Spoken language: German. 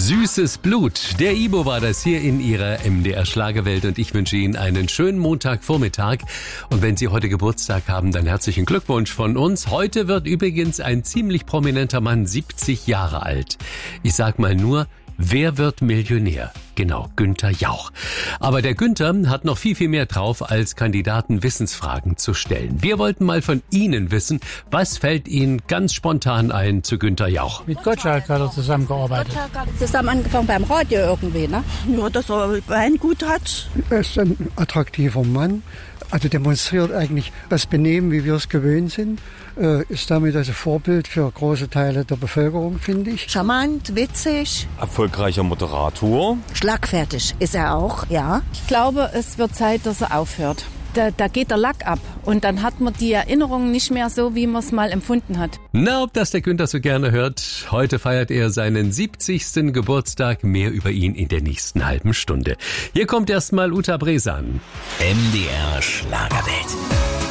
Süßes Blut. Der Ibo war das hier in Ihrer MDR Schlagerwelt und ich wünsche Ihnen einen schönen Montagvormittag. Und wenn Sie heute Geburtstag haben, dann herzlichen Glückwunsch von uns. Heute wird übrigens ein ziemlich prominenter Mann 70 Jahre alt. Ich sag mal nur, wer wird Millionär? Genau, Günther Jauch. Aber der Günther hat noch viel mehr drauf, als Kandidaten Wissensfragen zu stellen. Wir wollten mal von Ihnen wissen, was fällt Ihnen ganz spontan ein zu Günther Jauch? Mit Gottschalk hat er zusammengearbeitet. Zusammen angefangen beim Radio irgendwie, ne? Ja, dass er Wein gut hat. Er ist ein attraktiver Mann, also demonstriert eigentlich das Benehmen, wie wir es gewöhnt sind. Ist damit also Vorbild für große Teile der Bevölkerung, finde ich. Charmant, witzig. Erfolgreicher Moderator. Schlagfertig ist er auch, ja. Ich glaube, es wird Zeit, dass er aufhört. Da geht der Lack ab und dann hat man die Erinnerungen nicht mehr so, wie man es mal empfunden hat. Na, ob das der Günther so gerne hört. Heute feiert er seinen 70. Geburtstag. Mehr über ihn in der nächsten halben Stunde. Hier kommt erstmal Uta Bresan. MDR Schlagerwelt.